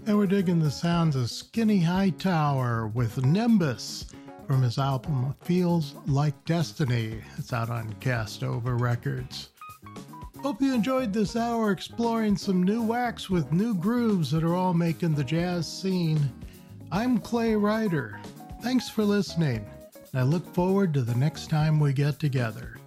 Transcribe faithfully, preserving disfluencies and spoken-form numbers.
And we're digging the sounds of Skinny Hightower with Nimbus from his album Feels Like Destiny. It's out on Castover Records. Hope you enjoyed this hour exploring some new wax with new grooves that are all making the jazz scene. I'm Clay Ryder. Thanks for listening, and I look forward to the next time we get together.